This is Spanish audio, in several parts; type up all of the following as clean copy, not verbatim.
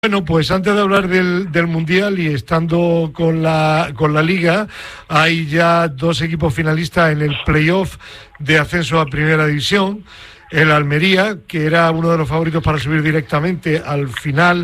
Bueno, pues antes de hablar del Mundial y estando con la Liga, hay ya dos equipos finalistas en el playoff de ascenso a Primera División. El Almería, que era uno de los favoritos para subir directamente, al final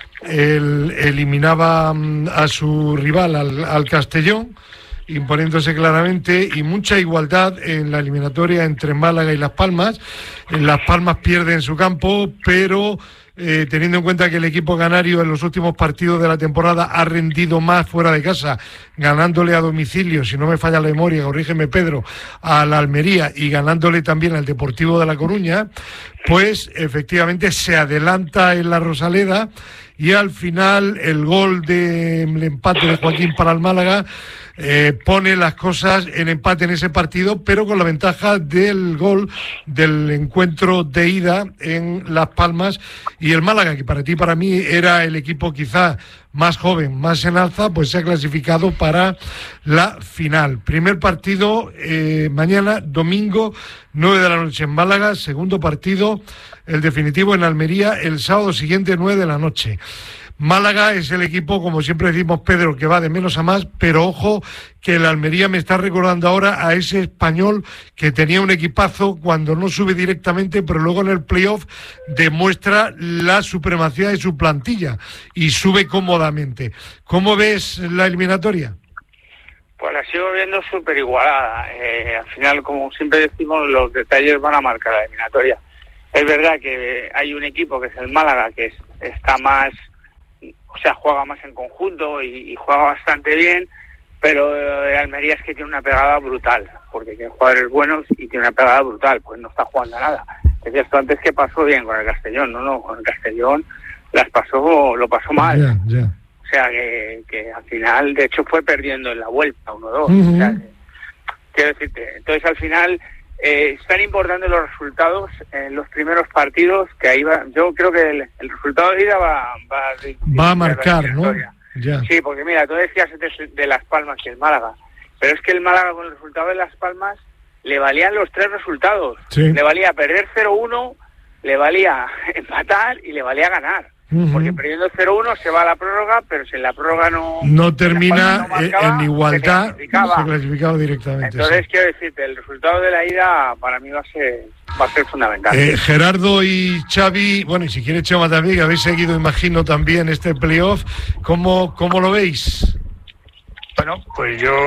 eliminaba a su rival, al Castellón, imponiéndose claramente, y mucha igualdad en la eliminatoria entre Málaga y Las Palmas. Las Palmas pierde en su campo, pero teniendo en cuenta que el equipo canario en los últimos partidos de la temporada ha rendido más fuera de casa, ganándole a domicilio, si no me falla la memoria, corrígeme Pedro, a la Almería y ganándole también al Deportivo de La Coruña, pues efectivamente se adelanta en la Rosaleda, y al final el gol del empate de Joaquín para el Málaga pone las cosas en empate en ese partido, pero con la ventaja del gol del encuentro de ida en Las Palmas. Y el Málaga, que para ti y para mí era el equipo quizá más joven, más en alza, pues se ha clasificado para la final. Primer partido mañana, domingo, 9 de la noche en Málaga. Segundo partido, el definitivo en Almería, el sábado siguiente, 9 de la noche. Málaga es el equipo, como siempre decimos, Pedro, que va de menos a más, pero ojo que el Almería me está recordando ahora a ese Español que tenía un equipazo cuando no sube directamente, pero luego en el playoff demuestra la supremacía de su plantilla y sube cómodamente. ¿Cómo ves la eliminatoria? Pues la sigo viendo súper igualada. Al final, como siempre decimos, los detalles van a marcar la eliminatoria. Es verdad que hay un equipo que es el Málaga, que está más... O sea, juega más en conjunto y juega bastante bien, pero el Almería es que tiene una pegada brutal, porque tiene jugadores buenos y tiene una pegada brutal, pues no está jugando a nada. Decías tú antes que pasó bien con el Castellón, no, con el Castellón lo pasó mal. Yeah. O sea, que al final, de hecho, fue perdiendo en la vuelta 1-2. O sea, quiero decirte, entonces al final... están importantes los resultados en los primeros partidos, que ahí va. Yo creo que el resultado de ida va a marcar, ¿no? Ya. Sí, porque mira, tú decías de Las Palmas y el Málaga, pero es que el Málaga con el resultado de Las Palmas le valían los tres resultados. Sí. Le valía perder 0-1, le valía empatar y le valía ganar. Porque perdiendo 0-1 se va a la prórroga, pero si en la prórroga no termina en igualdad, se clasificaba directamente. Entonces sí. Quiero decirte, el resultado de la ida para mí va a ser fundamental. Gerardo y Xavi, bueno, y si quiere Chema también, que habéis seguido, imagino, también este playoff, ¿cómo lo veis? Bueno, pues yo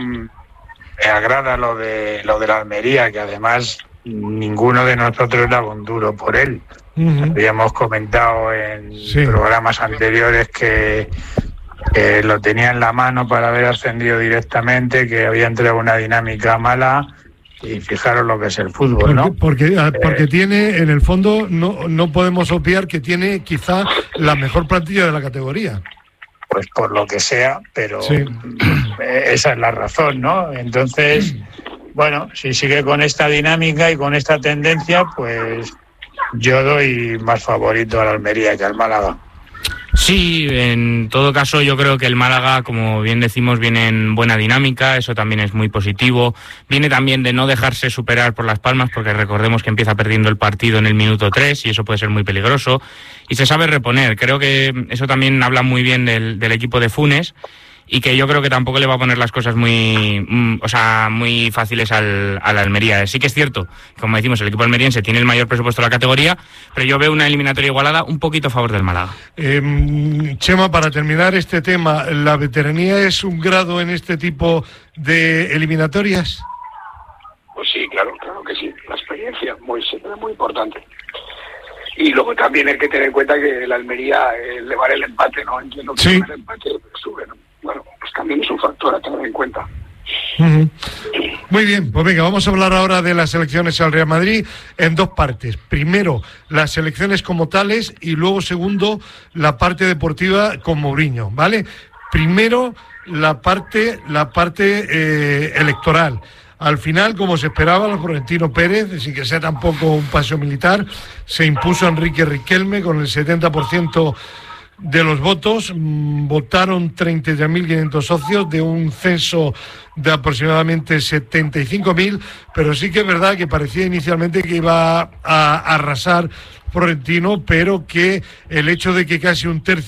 me agrada lo de la Almería, que además ninguno de nosotros daba un duro por él. Habíamos comentado en programas anteriores que lo tenía en la mano para haber ascendido directamente, que había entrado una dinámica mala, y fijaros lo que es el fútbol, ¿no? Porque tiene, en el fondo, no podemos obviar que tiene quizá la mejor plantilla de la categoría. Pues por lo que sea, pero sí. Esa es la razón, ¿no? Entonces, bueno, si sigue con esta dinámica y con esta tendencia, pues... yo doy más favorito al Almería que al Málaga. Sí, en todo caso yo creo que el Málaga, como bien decimos, viene en buena dinámica, eso también es muy positivo. Viene también de no dejarse superar por Las Palmas, porque recordemos que empieza perdiendo el partido en el minuto 3 y eso puede ser muy peligroso. Y se sabe reponer, creo que eso también habla muy bien del equipo de Funes, y que yo creo que tampoco le va a poner las cosas muy fáciles al Almería. Sí que es cierto, como decimos, el equipo almeriense tiene el mayor presupuesto de la categoría, pero yo veo una eliminatoria igualada un poquito a favor del Málaga. Chema, para terminar este tema, ¿la veteranía es un grado en este tipo de eliminatorias? Pues sí, claro que sí. La experiencia siempre es muy importante. Y luego también hay que tener en cuenta que el Almería le vale el empate, ¿no? Entiendo que el empate sube, ¿no? Bueno, pues también es un factor a tener en cuenta. Muy bien, pues venga, vamos a hablar ahora de las elecciones al Real Madrid en dos partes. Primero, las elecciones como tales, y luego, segundo, la parte deportiva con Mourinho, ¿vale? Primero, la parte electoral. Al final, como se esperaba, el Florentino Pérez, sin que sea tampoco un paseo militar, se impuso a Enrique Riquelme con el 70% de los votos. Votaron 33.500 socios de un censo de aproximadamente 75.000, pero sí que es verdad que parecía inicialmente que iba a arrasar Florentino, pero que el hecho de que casi un tercio